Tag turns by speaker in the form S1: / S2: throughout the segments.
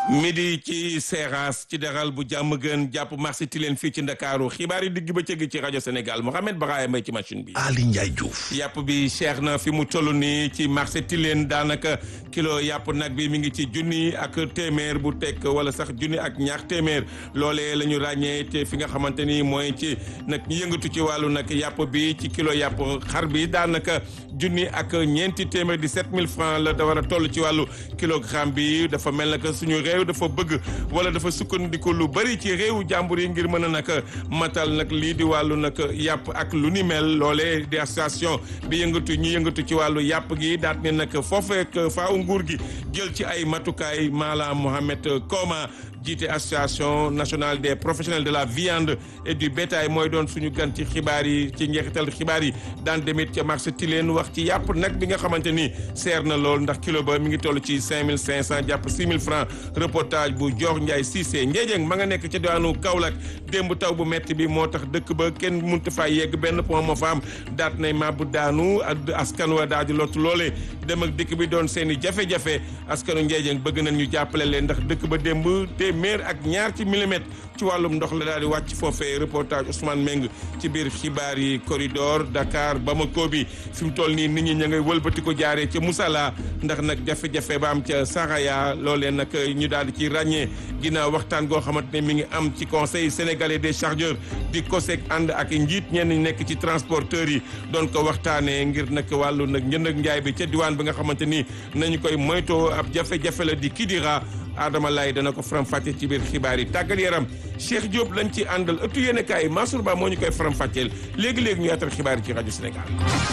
S1: midi ci Seras ci daral bu jàmm gën jàpp marché Tilène fii ci Ndakaaru xibaar yi digg ba cëgg ci rajo Sénégal Mohamed Baraye Mbaye ci machine bi.
S2: Ali Ndiaye Diouf.
S1: yàpp bi cher na fi mu toll nii ci marché Tilène daanaka kilo yàpp nag bi mi ngi ci junni ak téeméer bu tekk wala sax junni ak ñaar téeméer loolee la ñu ràññee te fi nga xamante ni mooy ci nag ñu yëngatu ci wàllu nag yàpp bi ci kilo yàpp xar bi daanaka junni ak ñeenti téeméer di 7000 francs la da war a toll ci wàllu kilogramme bi dafa mel na que suñu réew dafa bëgg wala dafa sukkandiku lu bari ci réewu jàmbur yi ngir mën a nag matal nag lii di wàllu nag yàpp ak lu ni mel loolee di association bi yëngatu ci wàllu yàpp gi daat ne nag foofee faaw nguur gi jël ci ay matukaay Malam Mohamed Koma jiite association nationale des professionnels de la viande et du bétail mooy doon suñu gan ci xibaar yi ci njeexital xibaar yi daan demit ca marché Tilène wax ci yàpp nag bi nga xamante ni seer na lool ndax kilo ba mi ngi toll ci 5500 jàpp 6000 francs reportage bu Dior Ndiaye Cissé Ndiédiène ma nga nekk ca diwaanu Kaolack démb taw bu metti bi moo tax dëkk ba kenn mënut faa yegg benn point moo fa am daat nay mabbu daanu ak askan wa daal di lottu loolee dem ak dëkk bi doon seen i jafe-jafe askanu Ndiédiène bëgg nañ ñu jàppale leen ndax dëkk ba démb téeméer ak ñaar ci millimètre ci wàllum ndox la daal di wàcc foofee reportage Ousmane Meng ci biir xibaar yi corridor Dakar Bamako bi fi mu toll nii nit ñi ña ngay wëlbati ko jaaree ca Moussala ndax nag jafe-jafe ba am ca Saraya loolee nag ñu daal di ci ràññee ginnaaw waxtaan goo xamante ne mi ngi am ci conseil sénégalais des chargeurs di COSEC ànd ak njiit ñenn ñi nekk ci transporteurs yi doon ko waxtaanee ngir nag wàllu nag njënd ak njaay bi ca diwaan bi nga xamante ni nañu koy moytoo ab jafe-jafe la di Kidira Adama Laye dana ko faram-fàccee ci biir xibaar yi tàggat yaram Cheikh Diop lañ ci àndal ëttu yéenekaay Mansour Ba moo ñu koy faram-fàcceel léegi-léegi ñu yaatal xibaar yi ci rajo Sénégal.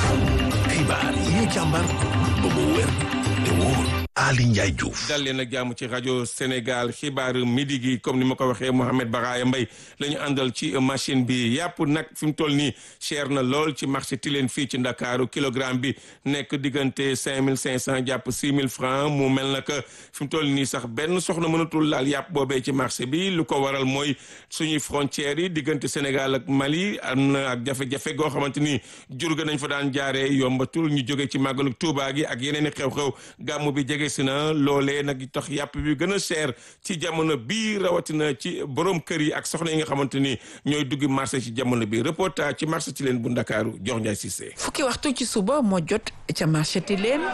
S2: xibaar yi ñu càmbar ba mu wér te wóor. Ali Ndiaye Diouf.
S1: dal leen ak jàmm ci rajo Sénégal xibaaru midi gi comme ni ma ko waxee Mohamed Baraye Mbaye la ñu àndal ci machine bi yàpp nag fi mu toll nii cher na lool ci marché Tilène fii ci Ndakaaru kilogramme bi nekk diggante 5500 jàpp 6000 francs mu mel na que fi mu toll nii sax benn soxna mënatul laal yàpp boobee ci marché bi lu ko waral mooy suñuy frontières yi diggante Sénégal ak Mali am na ak jafe-jafe goo xamante ni jur ga nañ fa daan jaaree yombatul ñu jóge ci màggalu Tuubaa gi ak yeneen i xew-xew gàmmu bi jege si na loolee nag tax yàpp bi gën a cher ci jamono bii rawatina ci borom kër yi ak soxna yi nga xamante ni ñooy dugg marché ci jamono bi reportage ci marché Tilène bu Ndakaaru Dior Ndiaye Cissé.
S3: fukki waxtu ci suba moo jot ca marché Tilène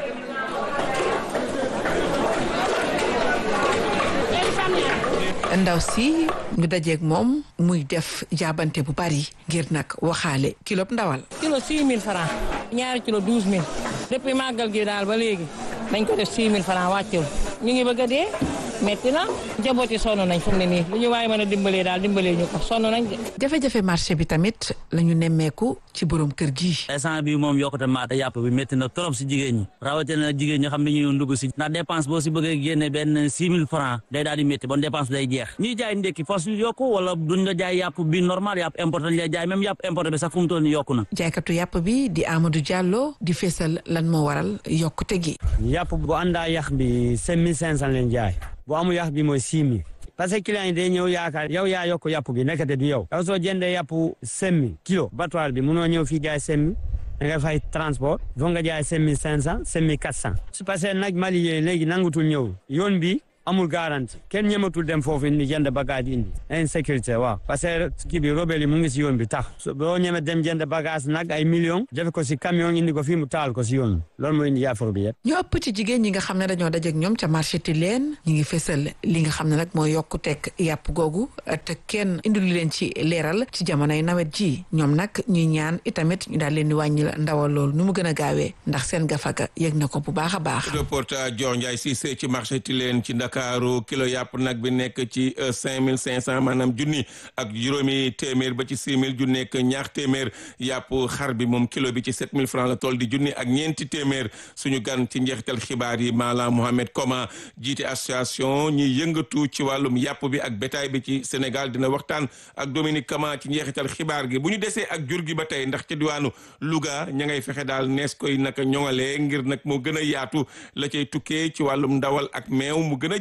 S3: ndaw si ñu dajeeg moom muy def jaabante bu bari ngir nag waxaale kilo ndawal.
S4: kilo 6000 francs ñaari kilo 12000 depuis màggal gi daal ba léegi dañ ko def 6000 francs wàccul ñu ngi bëgg a dee metti na njaboot yi sonn nañ fu mu ne nii lu ñu waaye mën a dimbalee daal dimbalee ñu ko sonn nañ de.
S3: jafe-jafe marché bi tamit la ñu nemmeeku ci borom kër gi.
S5: instant bi moom yokkute maata yàpp bi métti na trop si jigéen ñi rawatina jigéen ñi xam ne ñu ndugg si ndax dépense boo si bëggee génne benn 6000 francs day daal di métti bon dépense day jeex ñuy jaay ndekki fos yokku wala duñ la jaay yàpp bi normal yàpp importé lañ lay jaay même yàpp importé bi sax fu mu toll nii yokku na.
S3: jaaykatu yàpp bi di Amadou Diallo di feesal lan moo waral yokkute gi.
S6: yàpp bu àndaa yàq bi 5500 leen jaay bu amul yàq bi mooy 6000 parce que client yi day ñëw yaakaar yow yaa yokk yàpp bi nekkate du yow soo jëndee yàpp 5000 kilo battoir bi munoo ñëw fii jaay 5000 da nga fay transport foo nga jaay 5500 5400 su passé nag Mali yee léegi nangutul ñëw yoon bi amul garantie kenn ñematul dem foofu indi jënd bagage indi insécurité waaw parce que kii bi rebelle yi mu ngi si yoon bi tax boo ñeme dem jënd bagage nag ay millions def ko si camion indi ko fii mu taal ko si yoon loolu mooy indi yaafar bi yëpp.
S3: ñu ëpp ci jigéen ñi nga xam ne dañoo dajeek ñoom ca marché Tilène ñi ngi fesal li nga xam ne nag mooy yokkuteeg yàpp googu te kenn indil leen ci leeral ci jamonoy nawet ji ñoom nag ñuy ñaan itamit ñu daal leen di wàññi la ndawal loolu nu mu gën a gaawee ndax seen gafaga yëg na ko bu baax a baax.
S1: reportage Dior Ndiaye Cissé ci marché Tilène ci Ndakaaru kilo yàpp nag bi nekk ci 5500 maanaam junni ak juróomi téeméer ba ci 6000 ju nekk ñaar téeméer yàpp xar bi moom kilo bi ci 7000 francs la toll di junni ak ñeenti téeméer suñu gan ci njeexital xibaar yi Malam Mohamed Koma jiite association ñiy yëngatu ci wàllum yàpp bi ak bétail bi ci Sénégal dina waxtaan ak Dominique Kama ci njeexital xibaar gi bu ñu desee ak jur gi ba tey ndax ci diwaanu Louga ña ngay fexe daal nees koy naka ñoŋalee ngir nag moo gën a yaatu la cay tukkee ci wàllum ndawal ak meew mu gën a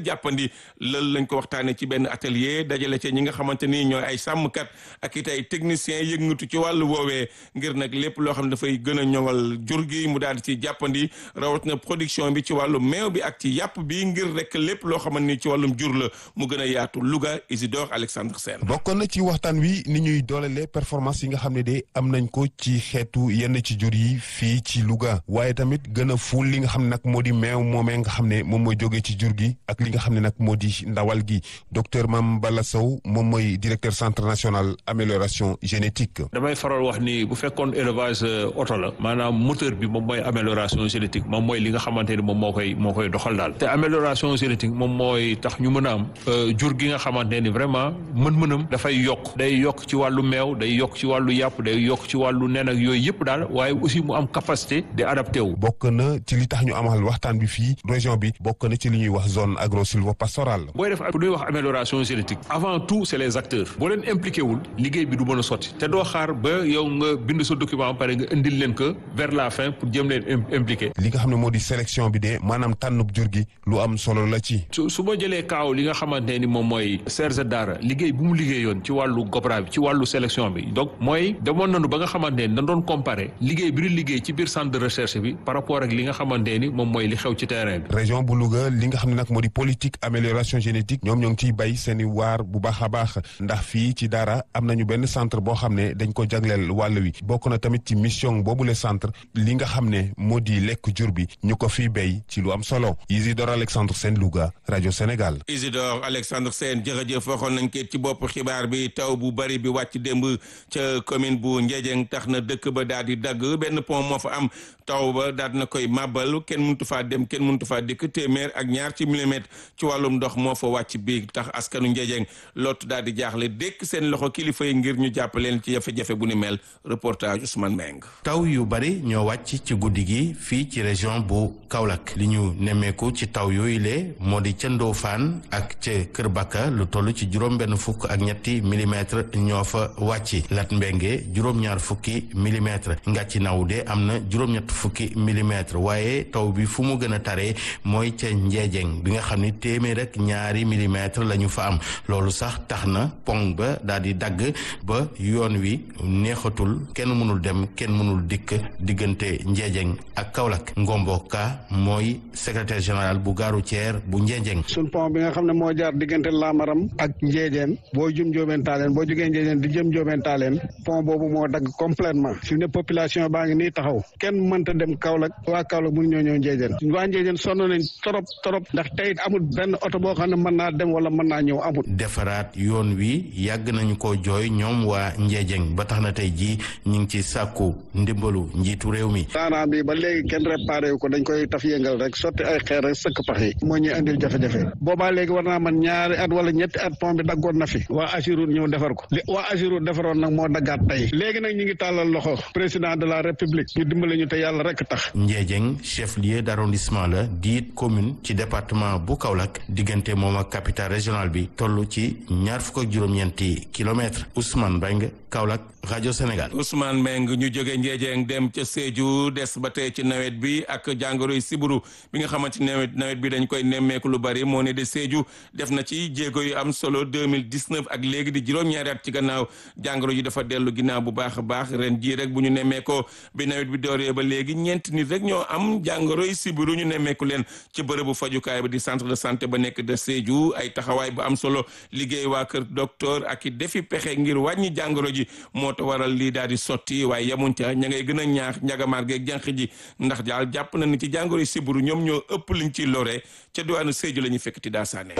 S1: jàppandi loolu lañ ko waxtaanee ci benn atelier dajale ca ñi nga xamante ni ñooy ay sàmmkat ak it ay techniciens yëngatu ci wàllu woowee ngir nag lépp loo xam ne dafay gën a ñoŋal jur gi mu daal di ci jàppandi rawatina production bi ci wàllu meew bi ak ci yàpp bi ngir rek lépp loo xamante ni ci wàllum jur la mu gën a yaatu Louga Isidore Alexandre Sène.
S7: bokkoon na ci waxtaan wi ni ñuy doolele performance yi nga xam ne de am nañ ko ci xeetu yenn ci jur yi fii ci Louga waaye tamit gën a fuul li nga xam ne nag moo di meew moomee nga xam ne moom mooy jógee ci jur gi ak li nga xam ne nag moo di ndawal gi docteur Mame Balla Sow moom mooy directeur centre national amélioration génétique.
S8: damay faral wax ni bu fekkoon élevage oto la maanaam moteur bi moom mooy amélioration génétique moom mooy li nga xamante ni moom moo koy doxal daal te amélioration génétique moom mooy tax ñu mën a am jur gi nga xamante ni vraiment mën-mënam dafay yokk day yokk ci wàllu meew day yokk ci wàllu yàpp day yokk ci wàllu nen ak yooyu yëpp daal waaye aussi mu am capacité de adapté wu.
S7: bokk na ci li tax ñu amal waxtaan bi fii région bi bokk na ci li ñuy wax zone agro-sylvo-pastorale.
S8: booy def lu ñuy wax amélioration génétique avant tout c'est les acteurs boo leen impliqué wul liggéey bi du mën a sotti te doo xaar ba yow nga bind sa document pare nga indil leen que vers la fin pour jëm leen impliqué.
S7: li nga xam ne moo di sélection bi de maanaam tànnub jur gi lu am solo la ci.
S8: su ma jëlee kaaw li nga xamante ni moom mooy Serge Dara liggéey bu mu liggéeyoon ci wàllu gopra bi ci wàllu sélection bi donc mooy demoon nañu ba nga xamante ni dañ doon comparer liggéey bi ñu liggéey ci biir centre de recherche bi par rapport ak li nga xamante ni moom mooy li xew ci terrain bi.
S7: région bu Louga li nga xam ne nag moo di politique amélioration génétique ñoom ñoo ngi ciy bay seeni waar bu baax a baax ndax fii ci Dara am nañu benn centre boo xam ne dañ ko jagleel wàll wi bokk na tamit ci mission boobule centre li nga xam ne moo di lekk jur bi ñu ko fii bay ci lu am solo Isidore Alexandre Sène Louga rajo Sénégal.
S1: Isidore Alexandre Sène jërëjëf waxoon nañ ko ci bopp xibaar bi taw bu bari bi wàcc démb ca commune bu Ndiédiène tax na dëkk ba daal di dagg benn pont moo fa am taw ba daal na koy màbbal kenn mëntu faa dem kenn mëntu faa dikk téeméer ak ñaar ci millimètre ci wàllum ndox moo fa wàcc bi tax askanu Ndiédiène lott daal di jaaxle dékk seen loxo kilifa yi ngir ñu jàppaleen ci jafe-jafe bu ni mel reportage Ousmane Meng.
S9: taw yu bari ñoo wàcc ci guddi gi fii ci région bu Kaolack li ñu nemmeeku ci taw yooyu le moo di ca Ndofane ak ca Kër Bakka lu toll ci juróom-benn fukk ak ñetti millimètre ñoo fa wàcc Lat Mbengue juróom-ñaar fukki millimètre Ngàcci Nawde am na juróom-ñett fukki millimètre waaye taw bi fu mu gën a taree mooy ca Ndiédiène bi nga xam ni téeméer ak ñaari millimètre la ñu fa am loolu sax tax na pont ba daal di dagg ba yoon wi neexatul kenn mënul dem kenn mënul dikk diggante Ndiédiène ak Kaolack Ngombo Ka mooy secrétaire général bu gare routière bu Ndiédiène.
S10: sun pont bi nga xam ne moo jaar diggante Lamaram ak Ndiédiène boo jëm Ndiobène Tallène boo jógee Ndiédiène di jëm Ndiobène Tallène pont boobu moo dagg complètement fi ne population baa ngi nii taxaw kenn mënta dem Kaolack waa Kaolack mënu ñoo ñëw Ndiédiène waa Ndiédiène sonn nañ trop ndax tey amul benn oto boo xam ne mën naa dem wala mën naa ñëw amul.
S9: defaraat yoon wi yàgg nañu ko jooy ñoom waa Ndiédiène ba tax na tey jii ñu ngi ci sàkku ndimbalu njiitu réew mi.
S10: daanaa bi ba léegi kenn réparé wu ko dañ koy taf yëngal rek sotti ay xeer rek sëkk pax yi moo ñuy andil jafe-jafe boobaa léegi war naa man ñaari at wala ñetti at pont bi daggoon na fi waa Agirout ñëw defar ko waa Agirout defaroon nag moo daggaat tey léegi nag ñu ngi tàllal loxo président de la république ñu dimbale ñu te yàlla rek tax.
S9: Ndiédiène chef-lieu d'arrondissement la diit commune ci département bu Kaolack diggante moom ak capitale régionale bi toll ci ñaar fukk ak juróom-ñeenti kilomètres Ousmane Mbengue Kaolack rajo Sénégal.
S1: Ousmane Mbengue ñu jóge Ndiédiène dem ca Sédhiou des ba tey ci nawet bi ak jàngoro yi siburu bi nga xamante nawet bi dañ koy nemmeeku lu bari moo ne de Sédhiou def na ci jéego yu am solo 2019 ak léegi di juróom-ñaari at ci gannaaw jàngoro yi dafa dellu ginnaaw bu baax a baax ren jii rek bu ñu nemmeekoo bi nawet bi dooree ba léegi ñeenti nit rek ñoo am jàngoro yi siburu ñu nemmeeku leen ci bërëbu fajukaay ba di centre de santé ba nekk de Sédhiou ay taxawaay bu am solo liggéey waa kër docteur ak i defi pexe ngir wàññi jàngoro ji moo tax waral lii daal di sotti waaye yamuñ ca ña ngay gën a ñaax njagamaar geeg jànq ji ndax daal jàpp na ni ci jàngoro yi siburu ñoom ñoo ëpp liñ ciy loree ca diwaanu Sédhiou la ñuy fekk ti daa saane.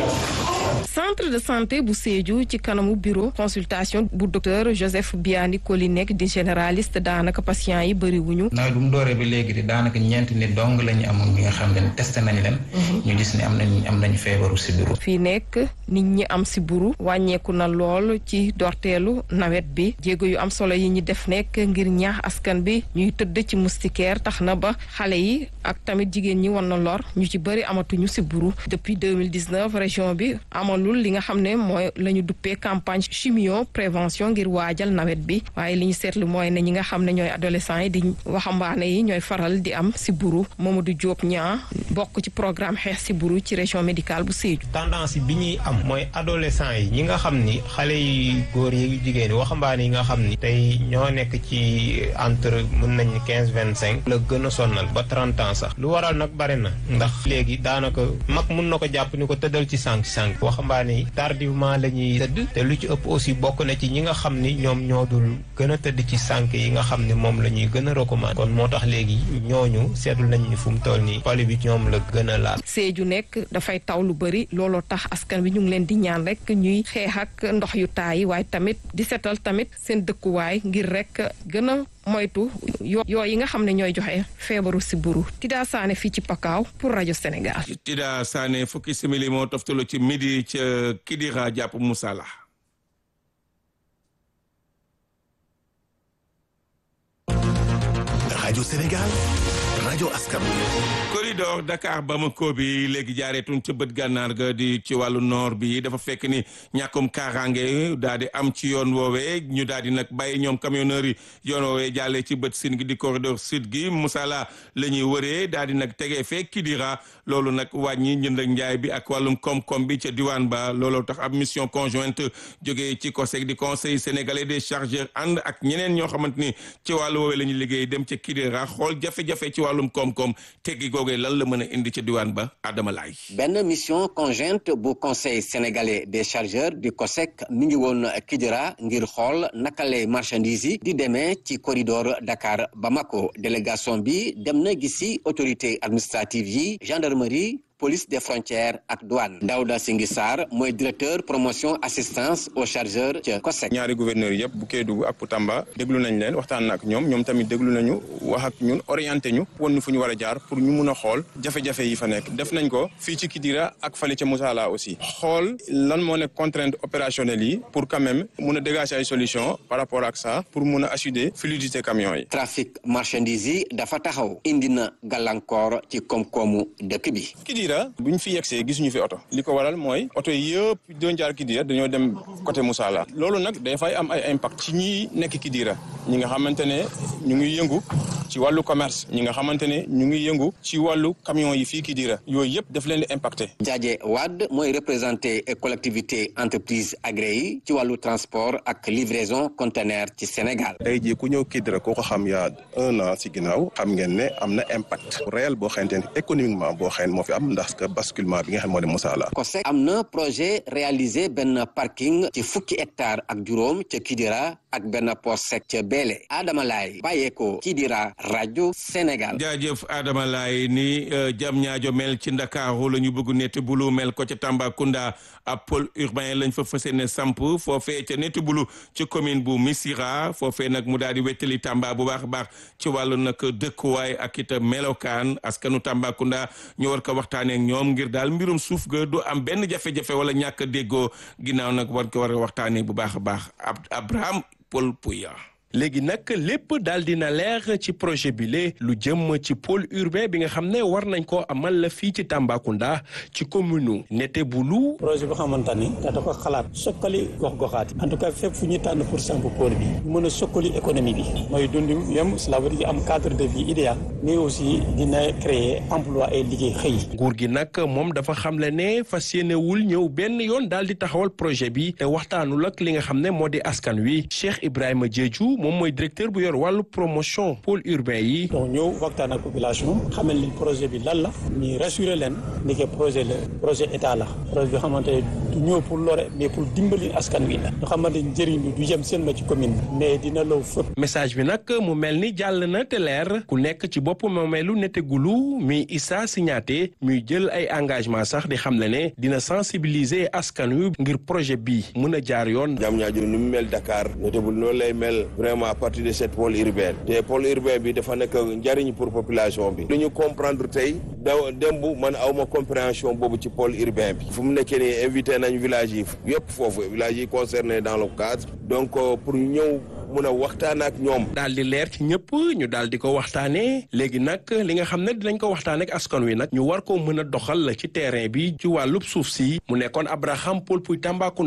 S11: centre de santé bu Sédhiou ci kanamu bureau consultation bu docteur Joseph Biani Koli nekk di généraliste daanaka patients yi bëri wuñu.
S12: nawet bu mu dooree ba léegi di daanaka ñeenti nit dong la ñu amoon ñi nga xam ne testé nañ leen. ñu gis ne am nañu feebaru sibiru.
S11: fii nekk nit ñi am sibiru wàññeeku na lool ci dorteelu nawet bi jéego yu am solo yi ñi def nekk ngir ñaax askan bi ñuy tëdd ci moustiquaire tax na ba xale yi ak tamit jigéen ñi wan na lor ñu ci bëri amatuñu sibiru depuis 2019 région bi amalul li nga xam ne mooy la ñu duppee campagne chimio prévention ngir waajal nawet bi waaye li ñu seetlu mooy ne ñi nga xam ne ñooy adolescents yi di waxambaane yi ñooy faral di am sibiru Mamadou Diop ñaa bokk ci programme xeex sibiru ci région région médicale bu Sédhiou.
S13: tendance bi ñuy am mooy adolescents yi ñi nga xam ni xale yi góor yi jigéen yi waxambaane yi nga xam ni tey ñoo nekk ci entre mën nañ 15-25 la gën a sonnal ba 30 ans sax lu waral nag bari na ndax léegi daanaka mag mun na ko jàpp ni ko tëddal ci sànq waxambaane yi tardivement la ñuy tëdd te lu ci ëpp aussi bokk na ci ñi nga xam ni ñoom ñoo dul gën a tëdd ci sànq yi nga xam ni moom la ñuy gën a recommander kon moo tax léegi ñooñu seetlu nañ ni fu mu toll nii palu bi ñoom la gën a laal.
S11: Sédhiou nekk dafay taw lu bëri looloo tax askan bi ñu ngi leen di ñaan rek ñuy xeex ak ndox yu taa yi waaye tamit di setal tamit seen dëkkuwaay ngir rek gën a moytu yoo yi nga xam ne ñooy joxe feebaru sibbiru. Tida Sané fii ci Pakaaw pour rajo Sénégal.
S1: Tida Sané fukki simili moo toftalu ci midi ca Kidira jàpp Moussala.
S2: rajo Sénégal rajo askan
S1: corridor Dakar Bamako bi léegi jaareetun ca bët gànnaar ga di ci wàllu nord bi dafa fekk ni ñàkkum kaaraange daal di am ci yoon woowee ñu daal di nag bàyyi ñoom camionneurs yi yoon woowee jàllee ci bët sin gi di corridor sud gi Moussala la ñuy wëree daal di nag tegee fee Kidira loolu nag wàññi njënd ak njaay bi ak wàllum koom-koom bi ca diwaan ba looloo tax ab mission conjointe jógee ci COSEC di conseil sénégalais des chargeurs ànd ak ñeneen ñoo xamante ni ci wàllu woowee la ñuy liggéey dem ca Kidira xool jafe-jafe ci wàllum koom-koom teggi googee lan la mën a indi ca diwaan ba Adama Laye.
S14: benn mission conjointe bu conseil sénégalais des chargeurs du COSEC mi ngi woon Kidira ngir xool naka lay marchandises yi di demee ci corridor Dakar Bamako délégation bi dem na gisi autorité administrative yi gendarmerie police des frontières ak douane Daouda Singhi Sarr mooy directeur promotion assistance aux chargeurs ca COSEC.
S15: ñaari gouverneurs yëpp bu Kédougou ak bu Tamba déglu nañ leen waxtaan na ak ñoom tamit déglu nañu wax ak ñun orienté ñu won ñu fu ñu war a jaar pour ñu mun a xool jafe-jafe yi fa nekk def nañ ko fii ci Kidira ak fale ca Moussala aussi xool lan moo nekk contrainte opérationnelle yi pour quand même mun a dégager ay solution par rapport ak ça pour mun a assurer fluidité camion yi.
S14: trafic marchandise yi dafa taxaw indi na gàllankoor ci koom-koomu dëkk bi.
S15: bu ñu fi yegsee gisuñu fi oto li ko waral mooy oto yëpp doon jaar Kidira dañoo dem côté Moussala loolu nag dafay am ay impact ci ñi nekk Kidira ñi nga xamante ne ñu ngi yëngu ci wàllu commerce ñi nga xamante ne ñu ngi yëngu ci wàllu camion yi fii Kidira yooyu yëpp daf leen di impacté.
S14: Jaaje Wade mooy représenté collectivité entreprise agréé yi ci wàllu transport ak livraison conteneur ci Sénégal.
S16: tey jii ku ñëw Kidira koo ko xam yaa 1 an si ginnaaw xam ngeen ne am na impact réel boo xamante ne économiquement boo xam ne moo fi am ndax basculement bi nga xam moo di Moussala.
S14: COSEC am na projet réalisé benn parking ci fukki hectare ak juróom ca Kidira ak benn poste sec ca Bélé Adama Laye bàyyeeko Kidira rajo Sénégal.
S1: jaajëf Adama Laye ni jam ñaajo mel ci Ndakaaru la ñu bëgg Netebulu mel ko ca Tambacounda ab pôle urbain lañ fa fas yéene samp foofee ca Netebulu ci commune bu Missirah foofee nag mu daal di wettali Tamba bu baax a baax ci wàllu nag dëkkuwaay ak it melokaan askanu Tambacounda ñu war ko waxtaanee ak ñoom ngir daal mbirum suuf ga du am benn jafe-jafe wala ñàkk a déggoo ginnaaw nag war a waxtaanee bu baax a baax Abraham Paul Pouya.
S17: léegi nag lépp daal dina leer ci projet bi lu jëm ci pôle urbain bi nga xam ne war nañ koo amal la fii ci Tambacounda ci commune Netebulu.
S18: projet bi xamante ni dafa xalaat sokkali gox-goxaat en tout cas fépp fu ñu tànn pour samp pôle bi mën a sokkali économie bi mooy dundi yem cela veut dire am cadre de vie idéal mais aussi dina créer emploi et liggéey xëy.
S17: nguur gi nag moom dafa xamle ne fas yéenewul ñëw benn yoon daal di taxawal projet bi te waxtaanul ak li nga xam ne moo di askan wi Cheikh Ibrahima Diédhiou moom mooy directeur bu yor wàllu promotion pôle urbain yi.
S18: donc ñëw waxtaan ak population xamal leen projet bi lan la ñu rassurer leen ni que projet état la projet bi xamante ne du ñëw pour lore mais pour dimbali askan wi la ñu xamante ne njëriñ bi du jëm seen ma ci commune bi mais dina law fépp.
S17: message bi nag mu mel ni jàll na te leer ku nekk ci bopp moomeelu Netebulu mi Issa Signaté muy jël ay engagement sax di xam le ne dina sensibiliser askan wi ngir projet bi mën a jaar yoon.
S16: Diamniadio ni mu mel Dakar Netebulu noonu lay mel vraiment à partir de cette pôle urbaine te pôle urbain bi dafa nekk njariñ pour population bi dañu comprendre tey démb man awma compréhension boobu ci pôle urbain bi fu mu nekkee nii invité nañ village yi yëpp foofu village yi concerné dans le cadre donc pour ñëw mun a waxtaan ak ñoom.
S17: daal di leer ci ñëpp ñu daal di ko waxtaanee léegi nag li nga xam ne dinañ ko waxtaanee ak askan wi nag ñu war koo mën a doxal ci terrain bi ci wàllub suuf si mu nekkoon Abraham Paul Pouy Tambacounda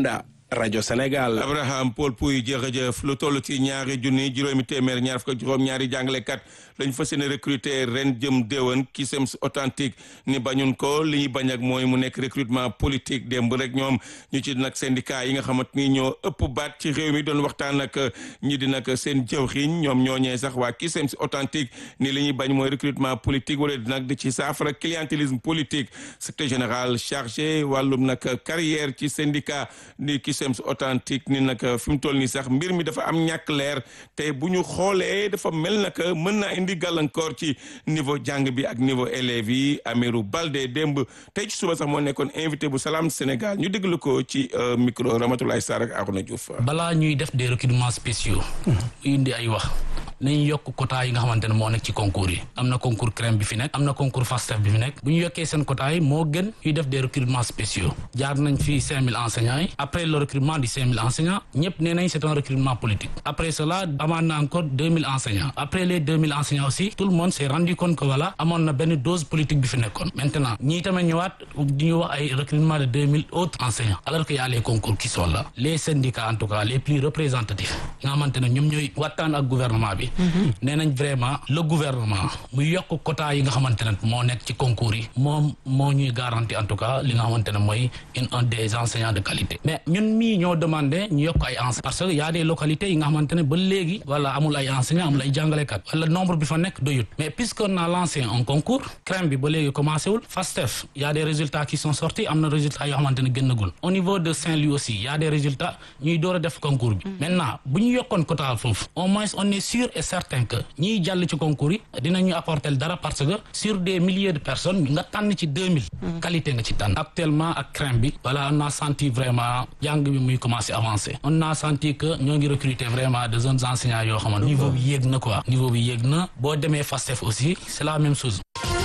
S17: rajo Sénégal.
S1: Abraham Paul Pouy jërëjëf lu toll ci ñaari junni juróomi téeméer ñaar fukk ak juróom-ñaari jàngalekat lañ fas yéene recruter ren jëm déwén Cusems authentique ni bañun ko li ñuy bañ ak mooy mu nekk recrutement politique démb rek ñoom ñu ci nag syndicat yi nga xamante ni ñoo ëpp baat ci réew mi doon waxtaan ak ñi di nag seen jëwriñ ñoom ñooñee sax waa Cusems authentique ni li ñuy bañ mooy recrutement politique wala nag di ci saafara clientélisme politique secrétaire général chargé wàllum nag carrière ci syndicat ni Cusems authentique ni nag fi mu toll nii sax mbir mi dafa am ñàkk leer te bu ñu xoolee dafa mel nag mën naa indi gàllankoor ci niveau jàng bi ak niveau élèves yi Amirou Baldé démb tey ci suba sax moo nekkoon invité bu Salam Sénégal ñu déglu ko ci micro Ramatoulaye Sarr ak Arouna Diouf.
S19: balaa ñuy def des recrutements spéciaux indi ay wax nañu yokk quota yi nga xamante ne moo nekk ci concours yi am na concours crème bi fi nekk am na concours FASTEF bi fi nekk bu ñu yokkee seen quota yi moo gën ñuy def des recrutements spéciaux jaar nañ fi 5000 enseignants yi après le recrutement du 5000 enseignants ñëpp nee nañ c'est un recrutement politique après cela amaan na encore 2000 enseignants après les 2000 enseignants aussi tout le monde s'est rendu compte que voilà amoon na benn dose politique bi fi nekkoon maintenant ñii tamit ñëwaat di ñu wax ay recrutement de 2000 autres enseignants alors que y a les concours qui sont là les syndicats en tout cas les plus représentatifs nga xamante ne ñoom ñooy waxtaan ak gouvernement bi nee nañ vraiment le gouvernement mu yokk quota yi nga xamante ne moo nekk ci concours yi moom moo ñuy garanti en tout cas li nga xamante ne mooy un des enseignants de qualité mais ñun mii ñoo demandé ñu yokk ay enseignants parce que y a des localités yi nga xamante ne ba léegi voilà amul ay enseignants amul ay jàngalekat wala nombre bi fa nekk doyut mais puisqu'on a lancé un concours crème bi ba léegi commencé wul FASTEF y a des résultats qui sont sortis am na résultats yoo xamante ne génnagul au niveau de Saint-Louis aussi y a des résultats ñuy door a def concours bi maintenant bu ñu yokkoon quota foofu au moins on est sûr et certain que ñiy jàll ci concours yi dinañu apporter dara parce que sur des milliers de personnes nga tànn ci 2000 qualité nga ci tànn actuellement ak crème bi voilà on a senti vraiment jàng bi muy commencer avancer on a senti que ñoo ngi recruter vraiment de jeunes enseignants yoo xamante niveau bi yéeg na quoi niveau bi yéeg na boo demee FASTEF aussi c'est la même chose.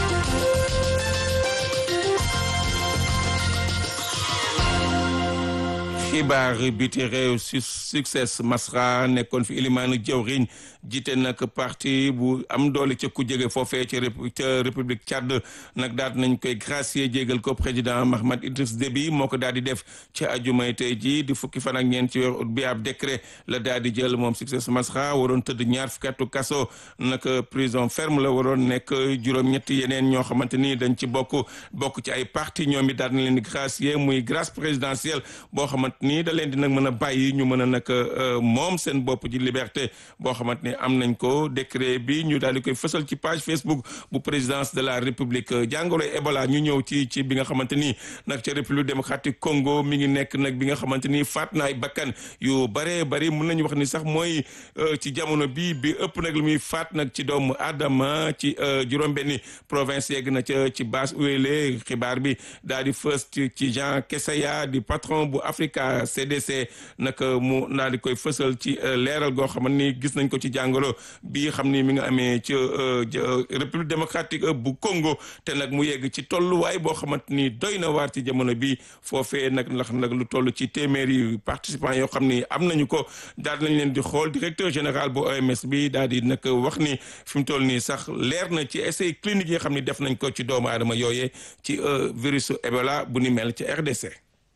S1: xibaar biti réew succès Masra nekkoon fi ilimaanu jawriñ jiite nag parti bu am doole ca ku jege foofee ca république Tchad nag daal nañ koy gracier jégal ko président Mahamad Idriss Déby moo ko daal di def ci ajumay tey ji di fukki fan ak ñeent ci weeru ut bi ab décret la daal di jël moom succès Masra waroon tëdd ñaar fukki atu kaso nag prison ferme la waroon nekk juróom-ñetti yeneen ñoo xamante ni dañ ci bokk ci ay parti ñoom it daal na leen di gracier muy grâce présidentielle boo xamante ni da leen di nag mën a bàyyi ñu mën a nag moom seen bopp ji liberté boo xamante ni am nañ ko décret bi ñu daal di koy fësal ci page Facebook bu présidence de la république jàngoro Ebola ñu ñëw ci bi nga xamante ni nag ca république démocratique Congo mi ngi nekk nag bi nga xamante ni faat na ay bakkan yu bare bari mën nañu wax ni sax mooy ci jamono bi ëpp nag li muy faat nag ci doomu aadama ci juróom-benni province yegg na ca ci Basse Uele xibaar bi daal di fës ci Jean Kesaya di patron bu Africa CDC nag mu daal di koy fësal ci leeral goo xam ni gis nañ ko ci jàngoro bi xam ni mi nga amee ci république démocratique bu Congo te nag mu yegg ci tolluwaay boo xamante ni doy na waar ci jamono bi foofee nag ndax nag lu toll ci téeméeri participants yoo xam ni am nañu ko daal nañ leen di xool directeur général bu OMS bi daal di nag wax ni fi mu toll nii sax leer na ci essai clinique yi xam ni def nañ ko ci doomu aadama yooyee ci virus Ebola bu ni mel ci RDC.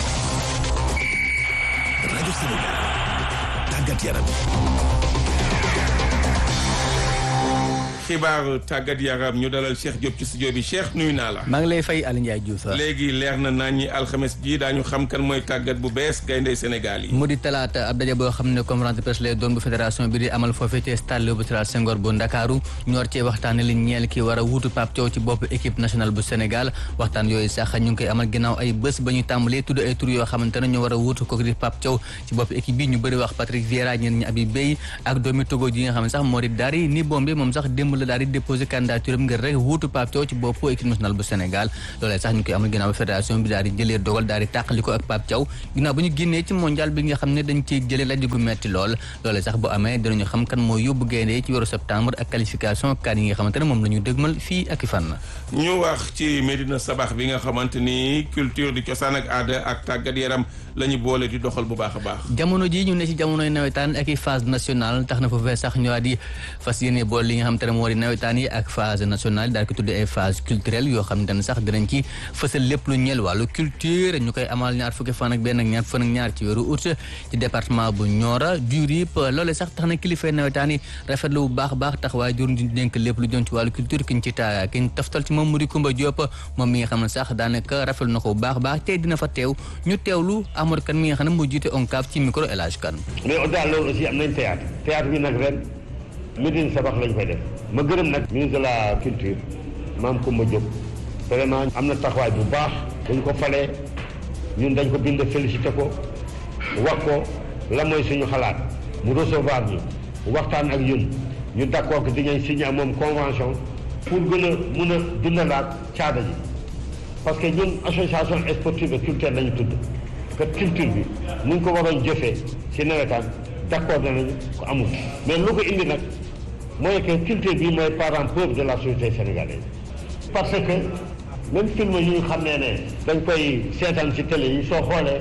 S2: rajo Sénégal tàggat yaram.
S1: xibaar tàggat yaram ñu dalal Cheikh Diop ci studio bi Cheikh nuyu naa la.
S20: maa ngi lay fay Aliou Ndiaye Diouf.
S1: léegi leer na naa ñi alxames ji daañu xam kan mooy tàggat bu bees gaynde Sénégal yi.
S20: mu di talaata ab daje boo xam ne conférence de presse lay doon bu fédération bi di amal foofee ci stade Léopold Sédar Senghor bu Ndakaaru ñu war cee waxtaane li ñeel ki war a wuutu Pape Thiaw ci bopp équipe nationale bu Sénégal waxtaan yooyu sax ñu ngi koy amal ginnaaw ay bés ba ñu tàmbalee tudd ay tur yoo xamante ne ñu war a wuutu ko di Pape Thiaw ci bopp équipe bi ñu bëri wax Patrick Vieira ñeen ñi Habib Beye ak doomi Togo ji nga xam ne sax moo di Dari Nibombe moom sax démb la daal di déposé candidature ngir rek wuutu Pape Thiaw ci bopp équipe nationale bu Sénégal loolee sax ñu koy amal ginnaaw fédération bi daal di jëlee dogal daal di tàqali ko ak Pape Thiaw ginnaaw ba ñu génnee ci mondial bi nga xam ne dañ ciy jëlee lajj gu metti lool loolee sax bu amee dinañu xam kan moo yóbbu gaynde ci weeru septembre ak qualification kan yi nga xamante ne moom la ñu dëgmal fii ak i fan
S1: ñu wax ci Médina Sabax bi nga xamante ni culture di cosaan ak aada ak tàggat yaram la ñu boole di doxal bu baax a baax
S20: jamono ji ñu ne ci jamonoy nawetaan ak i phase nationale tax na foofee sax ñëwaat di fas yéene boole li nga xamante ne moo di nawetaan yi ak phase nationale daal ko tuddee ay phase culturelle yoo xam ne sax dinañ ci fësal lépp lu ñeel wàllu culture ñu koy amal ñaar fukki fan ak benn ak ñaar fan ak ñaar ci weeru août ci département bu Nioro Diouroup loole sax tax na kilifay nawetaan yi rafetlu bu baax a baax tax waaye jur ñu dénk lépp lu jëm ci wàllu culture kiñ taftal ci moom mu di Koumba Diop moom mi nga xam ne sax daanaka rafetlu na ko bu baax a baax tey dina fa teew ñu teewlu Amadou Kane mi nga xam ne moo jiite ONCAV ci micro El Hadj Kane.
S21: mais au-delà loolu aussi am nañ théâtre bi nag ren Médine Sabax lañ koy def ma gërëm nag ministre de la culture maam Koumba Diop vraiment am na taxawaay bu baax dañ ko falee ñun dañ ko bind félicité ko wax ko la mooy suñu xalaat mu recevoir ñu waxtaan ak ñun ñu d'accord que dinañ signé ak moom convention pour gën a mun a dundalaat caada ji parce que ñun association sportive et culturelle lañu tudd que culture bi ni ñu ko waroon jëfee ci nawetaan d'accord nañu ko amul mais lu ko indi nag mooy que culture bi mooy parent pauvre de la société sénégalaise parce que même film yu ñu xam ne dañ koy seetaan ci télé yi soo xoolee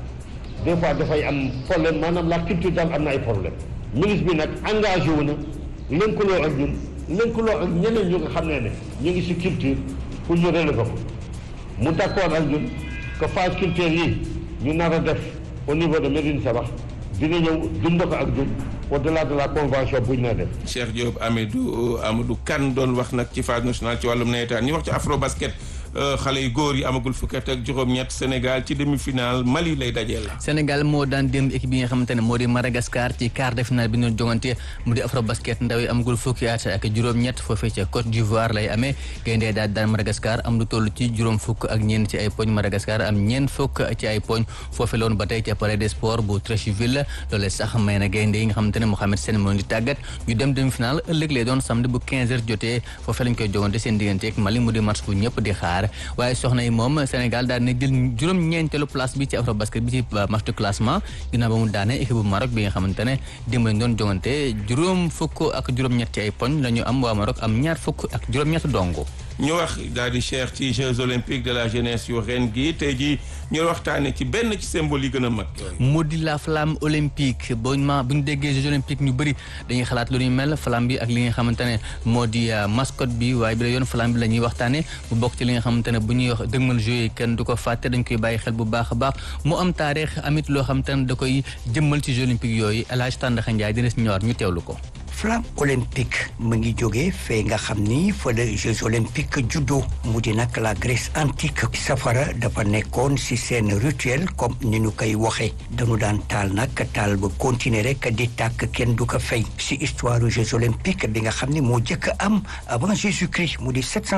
S21: des fois dafay am problème maanaam la culture daal am na ay problème ministre bi nag engagé wu na lëkkaloo ak ñun lëkkaloo ak ñeneen ñu nga xam ne ñu ngi ci culture pour ñu relever ko mu d'accord ak ñun que phase culture yi ñu nar a def au niveau de Médine Sabax dina ñëw dund ko ak ñun au-delà de la convention bu ñu na def.
S1: Cheikh Diop Amadou Kane doon wax nag ci phase nationale ci wàllum nawetaan ñu wax ci afro basket. xale yu góor yi amagul fukki at ak juróom-ñett Sénégal ci demi-finale Mali lay dajeel.
S20: Sénégal moo daan démb équipe bi nga xamante ne moo di Madagascar ci quart de finale bi ñu doon jongante mu di afro basket ndaw yi amagul fukki at ak juróom-ñett foofee ca Côte d'Ivoire lay amee gaynde daal daan Madagascar am lu toll ci juróom fukk ak ñeent ci ay poñ Madagascar am ñeent fukk ci ay poñ foofee loon ba tey ca palais des sports bu Treichville loolee sax may na gaynde yi nga xamante ne Mohamed Sène moo di tàggat ñu dem demi-finale ëllëg lay doon samedi bu 15h jotee foofee lañ koy jongante seen diggante ak Mali mu di match bu ñëpp di xaar waaye soxna yi moom Sénégal daal na jël juróom-ñeenteelu place bi ci Afrobasket bi ci match de classement ginnaaw ba mu daane équipe bu Maroc bi nga xamante ne démb lañ doon jongante juróom fukk ak juróom-ñetti ay poñ la ñu am waa Maroc am ñaar fukk ak juróom-ñett dongo
S1: ñu wax daal di Cheikh ci Jeux olympiques de la jeunesse yu ren gi tey jii ñu waxtaane ci benn ci symbole yi gën a mag.
S20: mu di la flamme olympique bu ñu déggee Jeux olympiques ñu bëri dañuy xalaat lu ñuy mel flamme bi ak li nga xamante ne moo di mascotte bi waaye bi la yoon flamme bi la ñuy waxtaane mu bokk ci li nga xamante ne bu ñuy wax dëgmal Jeux yi kenn du ko fàtte dañ koy bàyyi xel bu baax a baax mu am taarix amit loo xamante ne da koy jëmmal ci Jeux olympiques yooyu El Hadj Tandakha Ndiaye dina si ñëwaat ñu teewlu ko.
S22: flamme olympique mu ngi jógee fee nga xam ni fa la Jeux olympiques juddoo mu di nag la Grèce antique safara dafa nekkoon ci seen rituel comme ni ñu koy waxee dañu daan taal nag taal ba continuer rek di tàkk kenn du ko fay ci histoire Jeux olympiques bi nga xam ni moo jëkk am avant Jésus-Christ mu di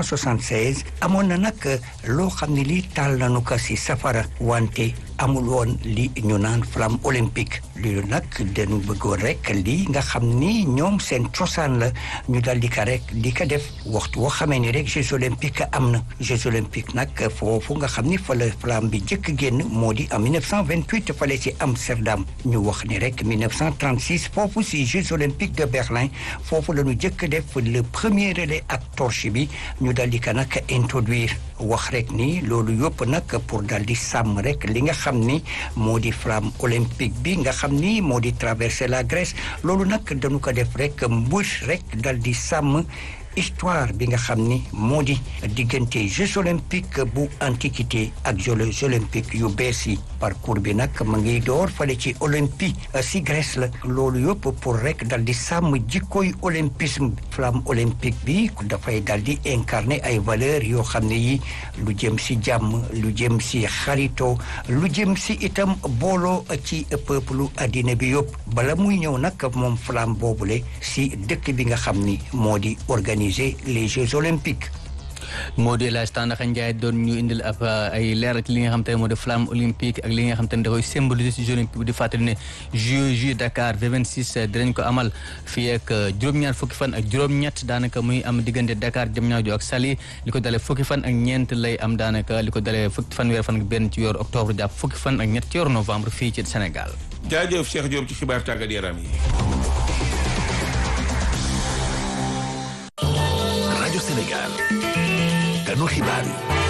S22: 776 amoon na nag loo xam ne lii taal nañu ko ci safara wante amul woon li ñu naan flamme olympique li nag dañu bëggoon rek li nga xam ni ñoom seen cosaan la ñu dal di ko rek di ko def waxtu woo xamee ni rek Jeux olympiques am na Jeux olympiques nag foofu nga xam ni fa la flamme bi jëkk génn moo di en 1928 fale ci Amsterdam ñu wax ni rek 1936 foofu si Jeux olympiques de Berlin foofu la ñu jëkk def le premier relais ak torche bi ñu dal di ko nag introduire wax rek ni loolu yëpp nag pour dal di sàmm rek li nga xam ni moo di flamme olympique bi nga xam ni moo di traverser la Grèce loolu nag dañu ko def rek mbuus rek dal di sàmm histoire bi nga xam ni moo di diggante Jeux olympiques bu antiquité ak Jeux olympiques yu bees yi parcours bi nag ma ngi door fale ci Olympie si Grèce la loolu yëpp pour rek dal di sàmm jikkooy olympisme flamme olympique bi dafay dal di incarner ay valeurs yoo xam ne yi lu jëm si jàmm lu jëm si xarito lu jëm si itam booloo ci peuple addina bi yëpp bala muy ñëw nag moom flamme boobule si dëkk bi nga xam ni moo di organiser les Jeux olympiques.
S20: moo di El Hadj Tandakha Ndiaye doon ñu indil ab ay leeral ci li nga xam te ne moo di flamme olympique ak li nga xam te ne da koy symboliser ci Jeux olympiques bi di fàttali ne Jeux Dakar 26 dinañ ko amal fii ak juróom-ñaar fukki fan ak juróom-ñett daanaka muy am diggante Dakar Diamniadio ak Saly li ko dalee fukki fan ak ñeent lay am daanaka li ko dalee fanweer fan ak benn ci weeru octobre jàpp fukki fan ak ñett ci weeru novembre fii ci Sénégal.
S1: jaajëf Cheikh Diop ci xibaar tàggat yaram yi.
S2: rajo Sénégal. ganu xibaar yi.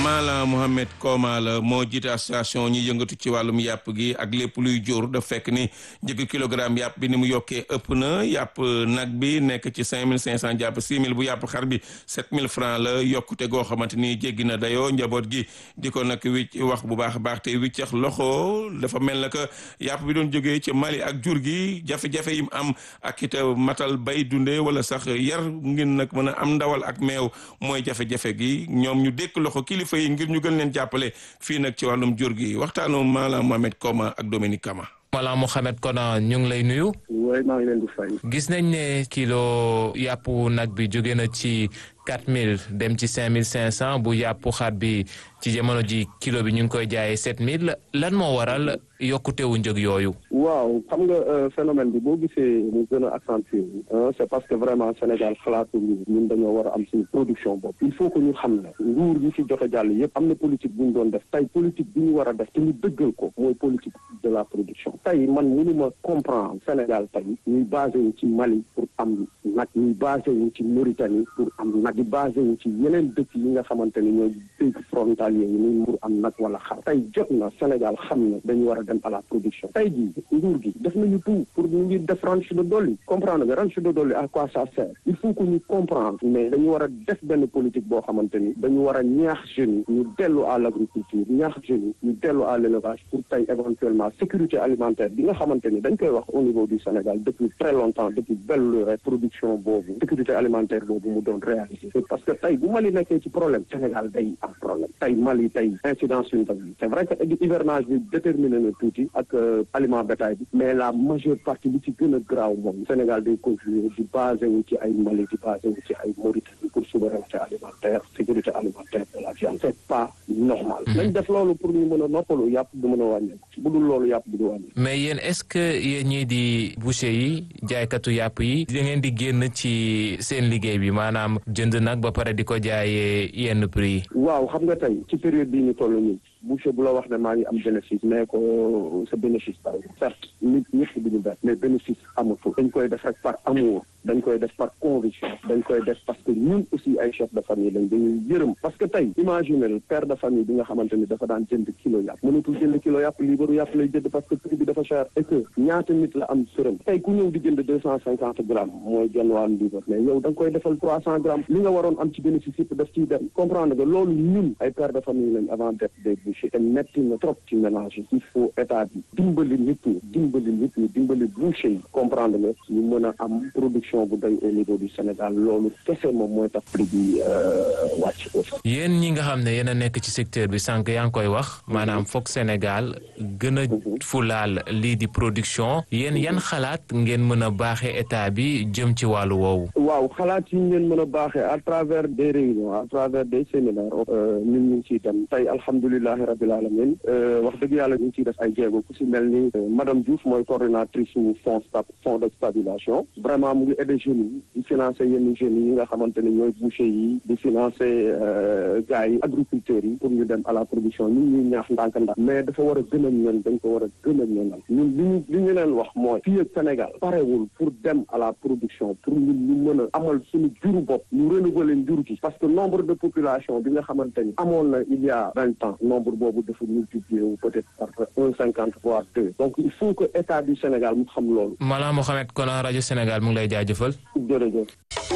S1: Malang Mohamed Koma la moo jiite association ñi yëngatu ci wàllum yàpp gi ak lépp luy jur daf fekk ni njëgu kilogramme yàpp bi ni mu yokkee ëpp na yàpp nag bi nekk ci 5500 jàpp 6000 bu yàpp xar bi 7000 francs la yokkute goo xamante ni jéggi na dayoo njaboot gi di ko nag wax bu baax a baax te wiccax loxo dafa mel na que yàpp bi doon jógee ci Mali ak jur gi jafe-jafe yi mu am ak it matal bay dundee wala sax yar ngir nag mën a am ndawal ak meew mooy jafe-jafe gi ñoom ñu dékk loxo kilifa yi ngir ñu gën leen jàppale fii nag ci wàllum jur gi waxtaanu Malang Mohamed Koma ak Dominique Kama.
S4: Malang Mohamed Koma ñu ngi lay nuyu.
S5: oui maa ngi leen di fay.
S4: gis nañ ne kilo yàpp nag bi jóge na ci 4000 dem ci 5500 bu yàpp xar bi ci jamono ji kilo bi ñu ngi koy jaayee 7000 lan moo waral yokkutewu njëg yooyu.
S5: waaw xam nga phénomène bi boo gisee mu gën a accentué c'est parce que vraiment Sénégal xalaatu ñun dañoo war a am suñu production bopp il faut que ñu xam ne nguur yi fi jot a jàll yëpp am na politique bu ñu doon def tey politique bi ñu war a def te ñu dëggal ko mooy politique de la production tey man mënuma comprendre Sénégal tey ñuy basé wu ci Mali pour am nag ñuy basé wu ci Mauritanie pour am nag di basé wu ci yeneen dëkk yi nga xamante ni ñooy dëkk frontalier yi muy pour am nag wala xar tey jot na Sénégal xam ne dañu war a dem à la production tey jii nguur gi def nañu tout pour ñu ngi def ranch de dolli comprendre nga ranch de dolli à quoi ça sert il faut que ñu comprendre mais dañu war a def benn politique boo xamante ni dañu war a ñaax jeunes yi ñu dellu à l'agriculture ñaax jeunes yi ñu dellu à l'élevage pour tey éventuellement sécurité alimentaire bi nga xamante ni dañ koy wax au niveau du Sénégal depuis très longtemps depuis belle lurette production boobu sécurité alimentaire boobu mu doon réaliser parce que tey bu Mali nekkee ci problème Sénégal day am problème tey Mali tey incidence suñu bi c'est vrai que hivernage bi déterminé na tuuti ak aliment bétail bi mais la majeure partie li ci gën a graaw moom Sénégal day continuer di basé wu ci ay Mali di basé wu ci ay Mauritanie pour souveraineté alimentaire sécurité alimentaire de la viande c'est pas normal nañ def loolu pour ñu mën a noppalu yàpp du mën a wàññeeku bu dul loolu yàpp du wàññeeku
S4: mais yéen est-ce que yéen ñii di boucher yi jaaykatu yàpp yi da ngeen di génn ci seen liggéey bi maanaam jënd nag ba pare di ko jaayee yenn prix yi.
S5: waaw xam nga tey ci période bii ñu toll nii boucher bu la wax ne maa ngi am bénéfice mais ko sa bénéfice par certes nit ñëpp duñu bet mais bénéfice amatul dañ koy def rek par amour dañ koy def par conviction dañ koy def parce que ñun aussi ay chef de famille lañ dañuy yërëm parce que tey imaginez père de famille bi nga xamante ni dafa daan jënd kilo yàpp mënatul jënd kilo yàpp liibaru yàpp lay jënd parce que prix bi dafa cher et que ñaata nit la am sërëm tey ku ñëw di jënd 250 grammes mooy genn wàllu liibar mais yow da nga koy defal 300 grammes li nga waroon am ci bénéfice yëpp daf ciy dem comprendre nga loolu ñun ay père de famille lañ avant d'être des bouchers te metti na trop ci ménage il faut état bi dimbali nit ñi dimbali boucher yi comprendre nga ñu mën a am production bu doy au niveau du Sénégal loolu kese moom mooy tax prix bi wàcc ko.
S4: yéen ñi nga xam ne yéen a nekk ci secteur bi sànq yaa ngi koy wax maanaam foog Sénégal gën a fulaal lii di production yéen yan xalaat ngeen mën a baaxee état bi jëm ci wàllu woowu.
S5: waaw xalaat yi ngeen mën a baaxee à travers des réunions à travers des séminaires ñun ñu ngi ciy dem tey alhamdulilahi rabbil alamin wax dëgg yàlla ñu ngi ciy def ay jéego ku si mel ni madame Diouf mooy coordonnatrice su fonds de stabilisation vraiment mu ngi aider jeunes yi di financer yenn jeunes yi nga xamante ne ñooy boucher yi di financer gars yi agriculteurs yi pour ñu dem à la production ñun ñuy ñaax ndànk-ndànk mais dafa war a gën a ñën dañ ko war a gën a ñënal ñun li ñu leen wax mooy fii ak Sénégal parewul pour dem à la production pour ñun ñu mën a amal suñu juru bopp ñu renouveler njur gi parce que nombre de population bi nga xamante ni amoon na il y a 20 ans nombre boobu dafa multiplier wu peut-être par 1,50 voire 2 donc il faut que état du Sénégal mu xam loolu.
S4: Malang Mohamed Kona rajo Sénégal mu ngi lay jaajëfal.
S5: jërëjëf.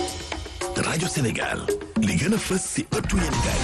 S2: rajo Sénégal li gën a fës si ëttu yéenekaay.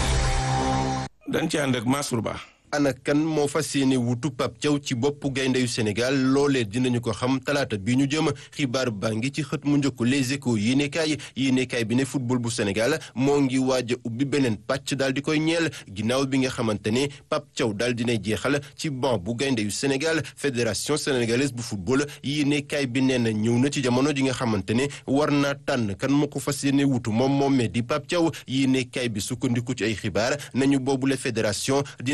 S1: dañ ci ànd ak Mansour Ba.
S23: ana kan moo fas yéene wutu Pape Thiaw ci boppu gayndeyu Sénégal loolee dinañu ko xam talaata bi ñu jëm xibaar baa ngi ci xët mu njëkk Les Échos yéenekaay bi ne football bu Sénégal moo ngi waaj a ubbi beneen pàcc daal di koy ñeel ginnaaw bi nga xamante ne Pape Thiaw daal dinay jeexal ci banc bu gayndeyu Sénégal fédération sénégalaise bu football yéenekaay bi nee na ñëw na ci jamono ji nga xamante ne war naa tànn kan moo ko fas yéene wutu moom di Pape Thiaw yéenekaay bi sukkandiku ci ay xibaar nañu boobule fédération dina amal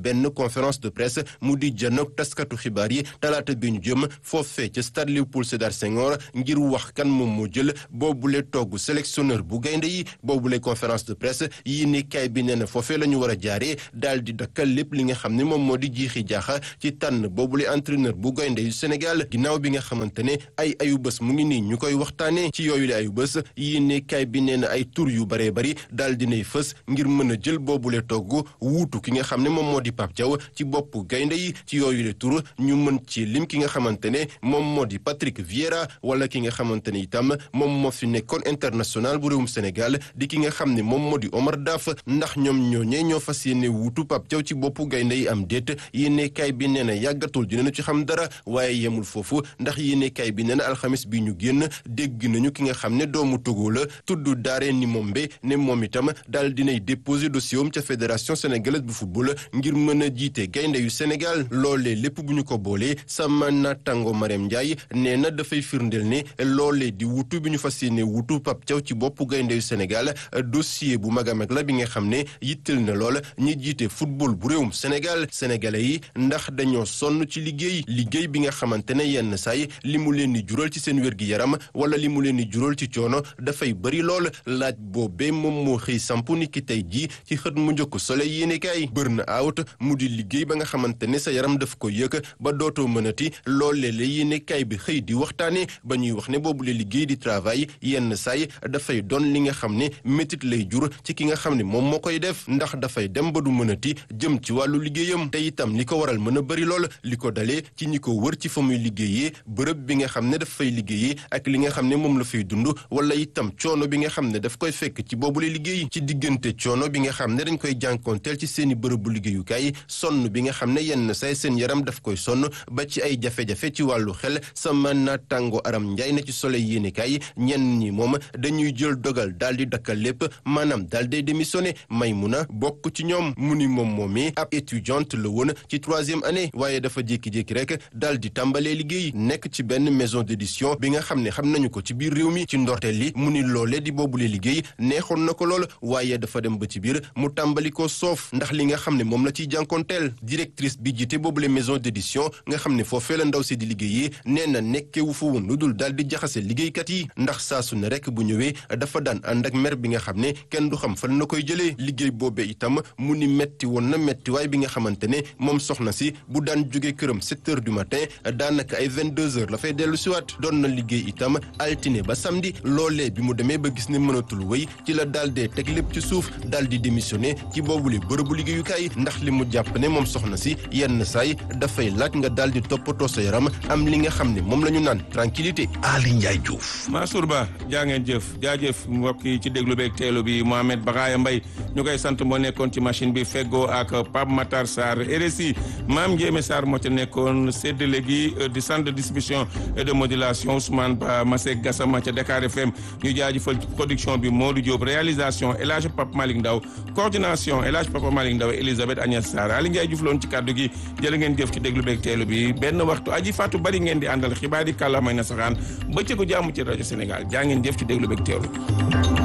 S23: benn conférence de presse mu di janook taskatu xibaar yi talaata bi ñu jëm foofee ca stade Léopold Sédar Senghor ngir wax kan moom moo jël boobule togg sélectionneur bu gaynde yi boobule conférence de presse yi ni kay bi nee na foofee la ñu war a jaaree daal di dakkal lépp li nga xam ne moom moo di jiixi jaaxa ci tànn boobule entraîneur bu gaynde yu Sénégal ginnaaw bi nga xamante ne ay ayubés mu ngi nii ñu koy waxtaanee ci yooyu le ayubés yi ni kay bi nee na ay tur yu baree bari daal dinay fës ngir mën a jël boobule togg wuutu ki nga xam ne moom moo di Pape Thiaw ci bopp gaynde yi ci yooyu le tur ñu mën ci lim ki nga xamante ne moom moo di Patrick Vieira wala ki nga xamante ne itam moom moo fi nekkoon international bu réewum Sénégal di ki nga xam ne moom moo di Omar Daf ndax ñoom ñooñee ñoo fas yéene wuutu Pape Thiaw ci boppu gaynde yi am déet yéenekaay bi nee na yàggatul dinañu ci xam dara waaye yemul foofu ndax yéenekaay bi nee na alxamis bi ñu génn dégg nañu ki nga xam ne doomu Togo la tudd Daare Nimombe ne moom itam daal dinay déposer dossier am ca fédération sénégalaise bu football ngir mën a jiite gaynde yu Sénégal loolee lépp bu ñu ko boolee sama naataango Marème Ndiaye nee na dafay firndeel ne loolee di wutu bi ñu fas yéene wutu Pape Thiaw ci boppu gaynde yu Sénégal dossier bu mag a mag la bi nga xam ne yittal na lool ñi jiite football bu réewum Sénégal sénégalais yi ndax dañoo sonn ci liggéey bi nga xamante ne yenn saay li mu leen di jural ci seen wér-gi-yaram wala li mu leen di jural ci coono dafay bëri lool laaj boobee moom moo xëy sampu ni ki tey jii ci xët mu njëkk Soleil yéenekaay burn out mu di liggéey ba nga xamante ne sa yaram daf ko yëg ba dootoo mënati loolee la yéenekaay bi xëy di waxtaane ba ñuy wax ne boobu la liggéey di travail yenn saay dafay doon li nga xam ne métit lay jur ci ki nga xam ne moom moo koy def ndax dafay dem ba du mënati jëm ci wàllu liggéeyam te itam li ko waral mën a bëri lool li ko dalee ci ñi ko wër ci fa muy liggéeyee bërëb bi nga xam ne daf fay liggéeyee ak li nga xam ne moom la fay dund wala itam coono bi nga xam ne daf koy fekk ci boobu la liggéey ci diggante coono bi nga xam ne dañ koy jànkoonteel ci seeni bërëb bu liggéeyukaay sonn bi nga xam ne yenn say seen yaram daf koy sonn ba ci ay jafe-jafe ci wàllu xel sama naataango Aram Njaay na ci Soleil yéenekaay ñenn ñi moom dañuy jël dogal daal di dakkal lépp maanaam daal day démissionné Maymuna bokk ci ñoom mu ni moom moomee ab étudiante la woon ci 3e année waaye dafa jékki-jékki rek daal di tàmbalee liggéey nekk ci benn maison d'édition bi nga xam ne xam nañu ko ci biir réew mi ci ndorteel li mu ni loole di boobule liggéey neexoon na ko lool waaye dafa dem ba ci biir mu tàmbali ko soof ndax li nga xam ne moom la ciy jànkoonteel directrice bi jiite boobule maison d'édition nga xam ne foofee la ndaw si di liggéeyee nee na nekkewu fa woon lu dul daal di jaxase liggéeykat yi ndax saa su ne rek bu ñëwee dafa daan ànd ak mer bi nga xam ne kenn du xam fan na koy jëlee liggéey boobee itam mu ni metti woon na mettiwaay bi nga xamante ne moom soxna si bu daan jóge këram 7 heures du matin daanaka ay 22 heures la fay dellu siwaat doon na liggéey itam altine ba samedi loolee bi mu demee ba gis ne mënatul wéy ci la daal dee teg lépp ci suuf daal di démissionné ci boobule bërëbu liggéeyukaay ndax li mu jàpp ne moom soxna si yenn saay dafay laaj nga daal di toppatoo sa yaram am li nga xam ne moom la ñu naan tranquillité
S2: Ali Ndiaye Diouf.
S1: Mansour Ba jaa ngeen jëf jaajëf mbokk yi ci déglu beeg teelu bi Mohamed Bakaya Mbaye ñu koy sant moo nekkoon ci machine bi feggoo ak Pape Matar Sarr RSI Maam Ndiémé Sarr moo ca nekkoon séddale gi di centre de distribution et de modulation Ousmane Ba Masek Gassama ca Dakar FM ñu jaajëfal production bi Modou Diop réalisation El Hadj Papa Malick Ndaw coordination El Hadj Papa Malick Ndaw Elisabeth Agnès Sarr Ali Ndiaye Diouf loon ci kàddu gi jërë ngeen jëf ci déglu beeg teelu bi benn waxtu aji Fatou bari ngeen di àndal xibaar yi kàllaamay nasaraan bëccëgu jàmm ci rajo Sénégal jaa ngeen jëf ci déglu beeg teelu